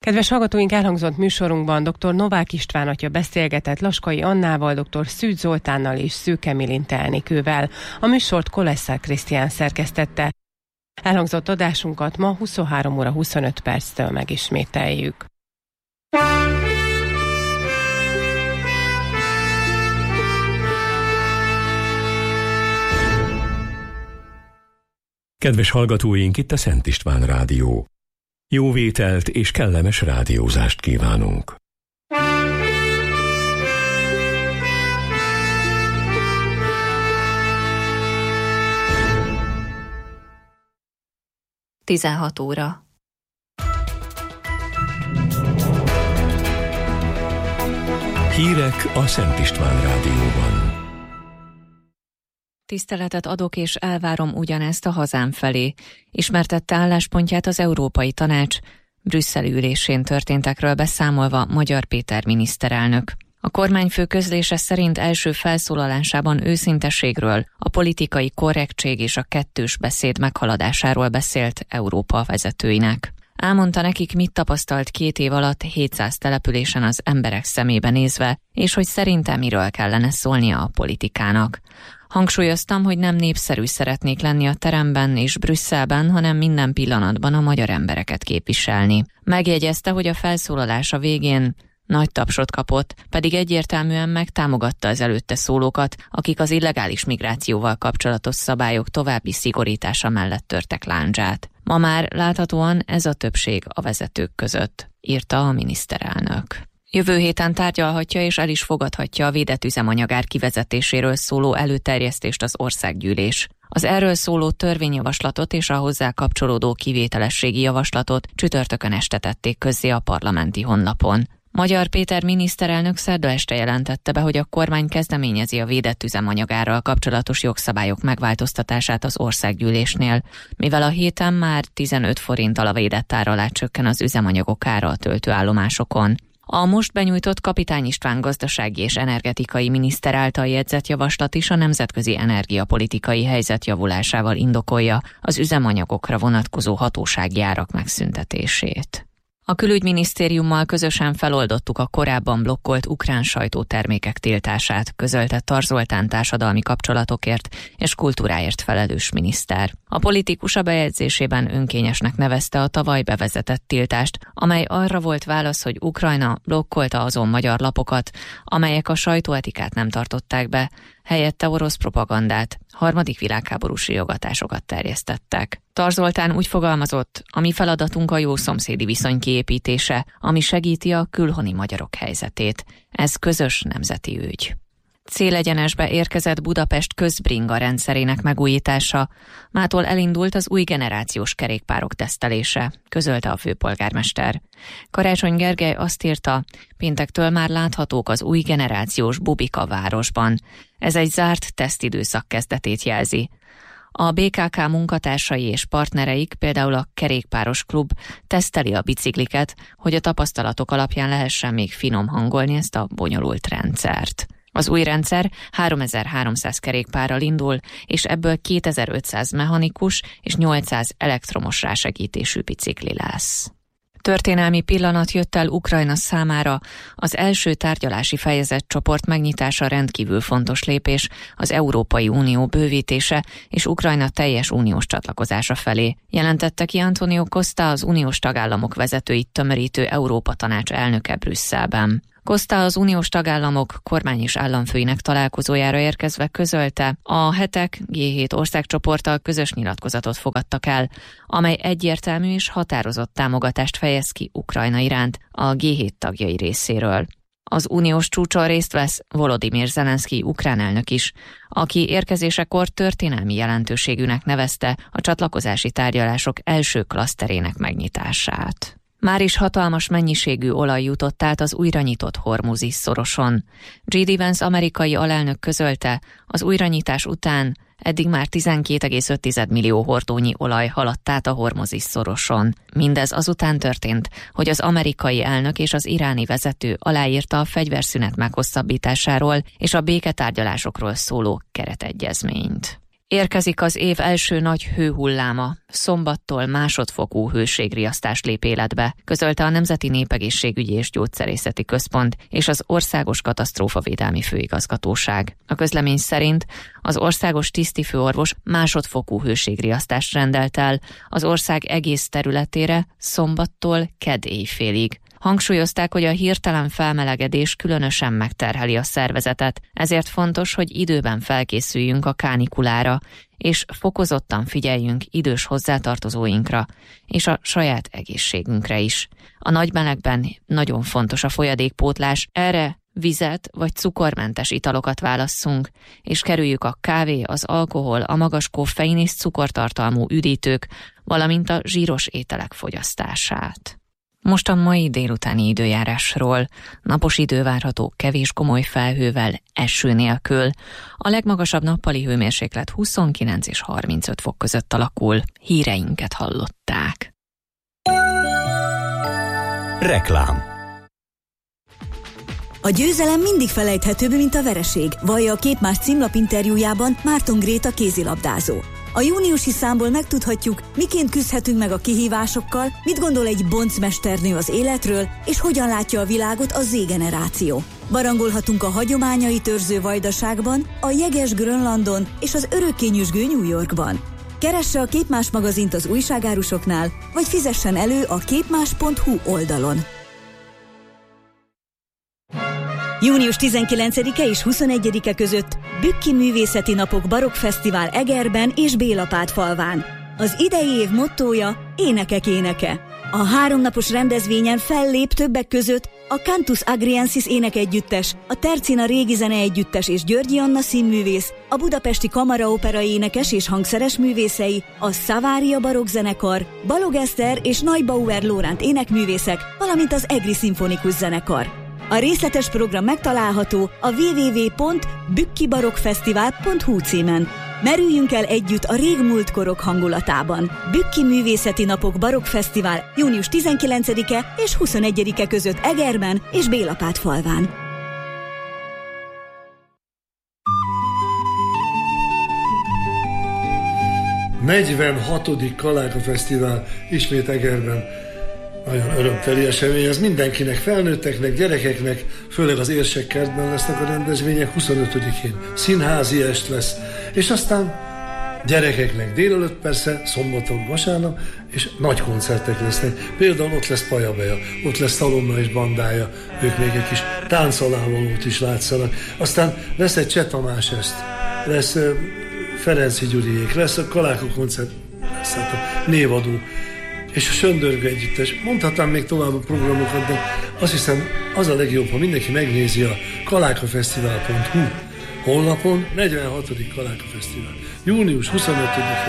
Kedves hallgatóink, elhangzott műsorunkban dr. Novák István atya beszélgetett Laskai Annával, dr. Szűcs Zoltánnal és Szőke Milinte Enikővel. A műsort Kolesszer Krisztián szerkesztette. Elhangzott adásunkat ma 23 óra 25 perctől megismételjük. Kedves hallgatóink, itt a Szent István Rádió. Jó vételt és kellemes rádiózást kívánunk. Tizenhat óra. Hírek a Szent István Rádióban. Tiszteletet adok és elvárom ugyanezt a hazám felé, ismertette álláspontját az Európai Tanács brüsszeli ülésén történtekről beszámolva Magyar Péter miniszterelnök. A kormányfő közlése szerint első felszólalásában őszinteségről, a politikai korrektség és a kettős beszéd meghaladásáról beszélt Európa vezetőinek. Elmondta nekik, mit tapasztalt 2 év alatt 700 településen az emberek szemébe nézve, és hogy szerintem miről kellene szólnia a politikának. Hangsúlyoztam, hogy nem népszerű szeretnék lenni a teremben és Brüsszelben, hanem minden pillanatban a magyar embereket képviselni. Megjegyezte, hogy a felszólalása végén nagy tapsot kapott, pedig egyértelműen megtámogatta az előtte szólókat, akik az illegális migrációval kapcsolatos szabályok további szigorítása mellett törtek lándzsát. Ma már láthatóan ez a többség a vezetők között, írta a miniszterelnök. Jövő héten tárgyalhatja és el is fogadhatja a védett üzemanyagár kivezetéséről szóló előterjesztést az országgyűlés. Az erről szóló törvényjavaslatot és a hozzá kapcsolódó kivételességi javaslatot csütörtökön este tették közzé a parlamenti honlapon. Magyar Péter miniszterelnök szerda este jelentette be, hogy a kormány kezdeményezi a védett üzemanyagárral kapcsolatos jogszabályok megváltoztatását az országgyűlésnél, mivel a héten már 15 forinttal a védett ár alá csökken az üzemanyagok ára a töltőállomásokon. A most benyújtott Kapitány István gazdasági és energetikai miniszter által jegyzett javaslat is a nemzetközi energiapolitikai helyzet javulásával indokolja az üzemanyagokra vonatkozó hatósági árak megszüntetését. A külügyminisztériummal közösen feloldottuk a korábban blokkolt ukrán sajtótermékek tiltását, közölte Tar Zoltán társadalmi kapcsolatokért és kultúráért felelős miniszter. A politikus a bejegyzésében önkényesnek nevezte a tavaly bevezetett tiltást, amely arra volt válasz, hogy Ukrajna blokkolta azon magyar lapokat, amelyek a sajtóetikát nem tartották be, helyette orosz propagandát, harmadik világháborús riogatásokat terjesztettek. Tar Zoltán úgy fogalmazott, a mi feladatunk a jó szomszédi viszony kiépítése, ami segíti a külhoni magyarok helyzetét. Ez közös nemzeti ügy. Célegyenesbe érkezett Budapest közbringa rendszerének megújítása. Mától elindult az új generációs kerékpárok tesztelése, közölte a főpolgármester. Karácsony Gergely azt írta, péntektől már láthatók az új generációs bubik a városban. Ez egy zárt tesztidőszak kezdetét jelzi. A BKK munkatársai és partnereik, például a Kerékpáros Klub teszteli a bicikliket, hogy a tapasztalatok alapján lehessen még finom hangolni ezt a bonyolult rendszert. Az új rendszer 3300 kerékpárral indul, és ebből 2500 mechanikus és 800 elektromos rásegítésű bicikli lesz. Történelmi pillanat jött el Ukrajna számára, az első tárgyalási fejezetcsoport megnyitása rendkívül fontos lépés az Európai Unió bővítése és Ukrajna teljes uniós csatlakozása felé, jelentette ki Antonio Costa, az uniós tagállamok vezetőit tömörítő Európa Tanács elnöke Brüsszelben. Costa az uniós tagállamok kormány- és államfőinek találkozójára érkezve közölte, a hetek G7 országcsoporttal közös nyilatkozatot fogadtak el, amely egyértelmű és határozott támogatást fejez ki Ukrajna iránt a G7 tagjai részéről. Az uniós csúcson részt vesz Volodymyr Zelenszky ukrán elnök is, aki érkezésekor történelmi jelentőségűnek nevezte a csatlakozási tárgyalások első klaszterének megnyitását. Már is hatalmas mennyiségű olaj jutott át az újra nyitott Hormuzi szoroson. J.D. Vance amerikai alelnök közölte, az újranyitás után eddig már 12,5 millió hordónyi olaj haladt át a Hormuzi szoroson. Mindez azután történt, hogy az amerikai elnök és az iráni vezető aláírta a fegyverszünet meghosszabbításáról és a béketárgyalásokról szóló keretegyezményt. Érkezik az év első nagy hőhulláma. Szombattól másodfokú hőségriasztás lép életbe, közölte a Nemzeti Népegészségügyi és Gyógyszerészeti Központ és az Országos Katasztrófavédelmi Főigazgatóság. A közlemény szerint az országos tisztifőorvos másodfokú hőségriasztást rendelt el az ország egész területére szombattól kedd éjfélig. Hangsúlyozták, hogy a hirtelen felmelegedés különösen megterheli a szervezetet, ezért fontos, hogy időben felkészüljünk a kánikulára, és fokozottan figyeljünk idős hozzátartozóinkra, és a saját egészségünkre is. A nagy melegben nagyon fontos a folyadékpótlás, erre vizet vagy cukormentes italokat válasszunk, és kerüljük a kávé, az alkohol, a magas koffein és cukortartalmú üdítők, valamint a zsíros ételek fogyasztását. Most a mai délutáni időjárásról. Napos idő várható kevés komoly felhővel, eső nélkül. A legmagasabb nappali hőmérséklet 29 és 35 fok között alakul. Híreinket hallották. Reklám. A győzelem mindig felejthetőbb, mint a vereség, vallja a Képmás címlap interjújában Márton Gréta kézilabdázó. A júniusi számból megtudhatjuk, miként küzdhetünk meg a kihívásokkal, mit gondol egy boncmesternő az életről, és hogyan látja a világot a Z-generáció. Barangolhatunk a hagyományait őrző Vajdaságban, a jeges Grönlandon és az örökké-nyüzsgő New Yorkban. Keresse a Képmás magazint az újságárusoknál, vagy fizessen elő a képmás.hu oldalon. Június 19-e és 21-e között Bükki Művészeti Napok Barokkfesztivál Egerben és Bélapátfalván. Az idei év mottója Énekek éneke. A 3 napos rendezvényen fellép többek között a Cantus Agriensis énekegyüttes, a Tercina Régi Zeneegyüttes és Györgyi Anna színművész, a Budapesti Kamaraopera énekes és hangszeres művészei, a Szavária barokkzenekar, Balog Eszter és Neubauer Lóránt énekművészek, valamint az Egri Szimfonikus Zenekar. A részletes program megtalálható a www.bükkibarokkfesztivál.hu címen. Merüljünk el együtt a régmúlt korok hangulatában. Bükki Művészeti Napok Barokkfesztivál június 19-e és 21-e között Egerben és Bélapátfalván. A 46. Kaláka Fesztivál ismét Egerben. Nagyon örömteli esemény, ez mindenkinek, felnőtteknek, gyerekeknek, főleg az Érsekkertben lesznek a rendezvények, 25-én színházi est lesz, és aztán gyerekeknek délelőtt persze, szombaton, vasárnap, és nagy koncertek lesznek. Például ott lesz Pajabeja, ott lesz Szalonna és bandája, ők még egy kis táncalávalót is látszanak. Aztán lesz egy Cseh Tamás est, lesz Ferenci Gyuriék, lesz a Kaláka koncert, lesz hát a névadó, és a Söndörgő együttes. Mondhatnám még tovább a programokat, de azt hiszem az a legjobb, ha mindenki megnézi a kalákafesztivál.hu honlapon. 46. Kaláka Fesztivál. Június 25-én